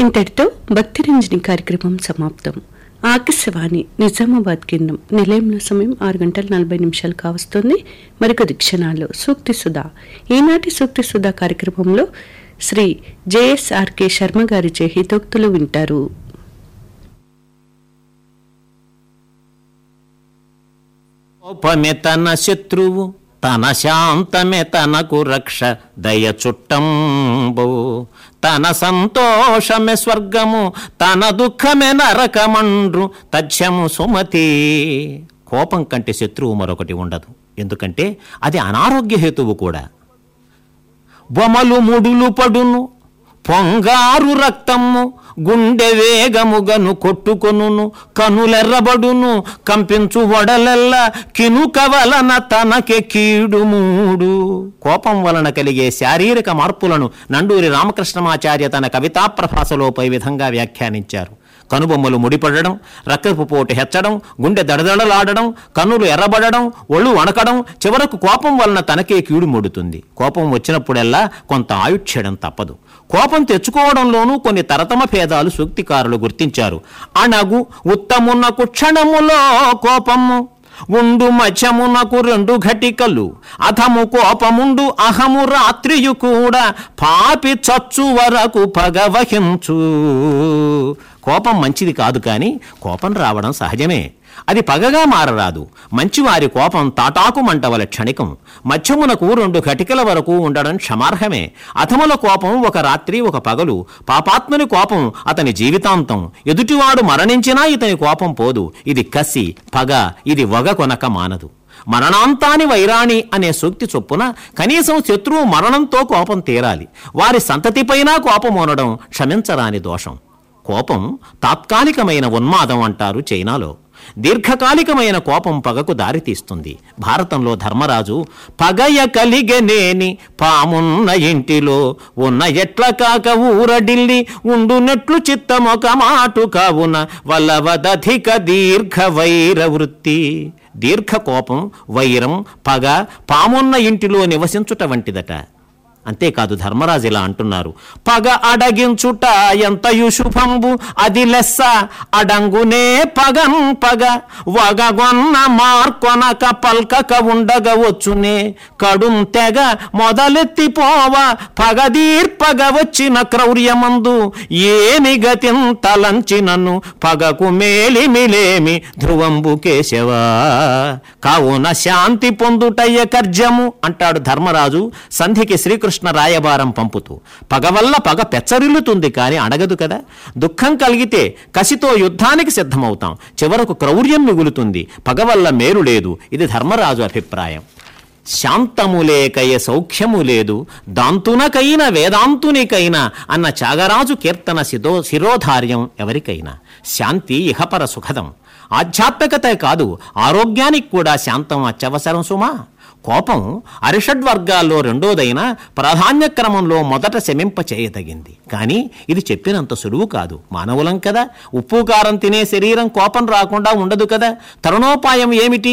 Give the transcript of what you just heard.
ఇంతటితో భక్తిరంజని కార్యక్రమం సమాప్తం. ఆకాశవాణి నిజామాబాద్ కేంద్రం. నిలయంలో సమయం 6:40 కావస్తోంది. మరికొద్ది క్షణాల్లో సూక్తి సుధా. ఈనాటి సూక్తి సుధా కార్యక్రమంలో శ్రీ జేఎస్ఆర్కే శర్మ గారిచే హితోక్తులు వింటారు. కోపమే తన శత్రువు, తన శాంతమే తనకు రక్ష, దయ చుట్టంబు. తన సంతోషమే స్వర్గము, తన దుఃఖమే నరకమండ్రు, తథ్యము సుమతి. కోపం కంటే శత్రువు మరొకటి ఉండదు. ఎందుకంటే అది అనారోగ్య హేతువు కూడా. బొమలు ముడులు పడును, పొంగారు రక్తము, గుండె వేగముగను కొట్టుకొనును, కనులెర్రబడును, కంపించు వడలెల్ల, కినుక వలన తనకే కీడు మూడు. కోపం వలన కలిగే శారీరక మార్పులను నండూరి రామకృష్ణమాచార్య తన కవితా ప్రభాసలో పై విధంగా వ్యాఖ్యానించారు. కనుబొమ్మలు ముడిపడడం, రక్తపు పోటు హెచ్చడం, గుండె దడదడలాడడం, కన్నులు ఎర్రబడడం, ఒళ్ళు వణకడం, చివరకు కోపం వలన తనకే కీడు ముడుతుంది. కోపం వచ్చినప్పుడెల్లా కొంత ఆయుష్యడం తప్పదు. కోపం తెచ్చుకోవడంలోనూ కొన్ని తరతమ భేదాలు సూక్తికారులు గుర్తించారు. అణగు ఉత్తమునకు క్షణములో కోపము ఉండు, మధ్యమునకు 2 ఘటికలు, అధము కోపముండు, అహము రాత్రియు కూడా, పాపి చచ్చు వరకు పగవహించు. కోపం మంచిది కాదు, కానీ కోపం రావడం సహజమే. అది పగగా మారరాదు. మంచివారి కోపం తాటాకు మంటవల క్షణికం. మధ్యమునకు 2 ఘటికల వరకు ఉండడం క్షమార్హమే. అధముల కోపం ఒక రాత్రి ఒక పగలు. పాపాత్ముని కోపం అతని జీవితాంతం. ఎదుటివాడు మరణించినా ఇతని కోపం పోదు. ఇది కసి, పగ, ఇది వగ కొనక మానదు. మరణాంతాని వైరాణి అనే సూక్తి చొప్పున కనీసం శత్రువు మరణంతో కోపం తీరాలి. వారి సంతతిపైనా కోపం ఉండడం క్షమించరాని దోషం. కోపం తాత్కాలికమైన ఉన్మాదం అంటారు చైనాలో. దీర్ఘకాలికమైన కోపం పగకు దారితీస్తుంది. భారతంలో ధర్మరాజు పగయ కలిగనేని పామున్న ఇంటిలో ఉన్న ఎట్ల కాక ఊరడిల్లి ఉండునెట్లు చిత్తమొక మాటు కావున వల్లవదధిక దీర్ఘ వైర వృత్తి. దీర్ఘ కోపం, వైరం, పగ పామున్న ఇంటిలో నివసించుట వంటిదట. అంతేకాదు ధర్మరాజు ఇలా అంటున్నారు: పగ అడగించుట ఎంతయు శుభంబు, అది లెస్స అడంగునే పగన్ పగ, వగగొన్న మార్కొనక పల్కక ఉండగవచ్చునే, కడుం తెగ మొదలెత్తిపోవ పగదీర్పగ వచ్చిన క్రౌర్యమందు, ఏమి గతిన్ తలంచినను పగకు మేలిమిలేమి ధ్రువంబు కేశవా. కావున శాంతి పొందుటయ్య కర్జము అంటాడు ధర్మరాజు సంధికి శ్రీకృష్ణ రాయబారం పంపుతూ. పగ వల్ల పగ పెచ్చరిల్లుతుంది, కానీ అడగదు కదా. దుఃఖం కలిగితే కసితో యుద్ధానికి సిద్ధమవుతాం, చివరకు క్రౌర్యం మిగులుతుంది. పగ వల్ల మేలు లేదు. ఇది ధర్మరాజు అభిప్రాయం. శాంతము లేకయ సౌఖ్యము లేదు, దాంతునకైన వేదాంతునికైనా అన్న త్యాగరాజు కీర్తన శిరోధార్యం ఎవరికైనా. శాంతి ఇహపర సుఖదం. ఆధ్యాత్మికత కాదు, ఆరోగ్యానికి కూడా శాంతం అత్యవసరం సుమా. కోపం అరిషడ్వర్గాల్లో రెండోదైన ప్రాధాన్య క్రమంలో మొదట శమింప చేయదగింది. కానీ ఇది చెప్పినంత సులువు కాదు. మానవులం కదా. ఉప్పు కారం తినే శరీరం కోపం రాకుండా ఉండదు కదా. తరుణోపాయం ఏమిటి?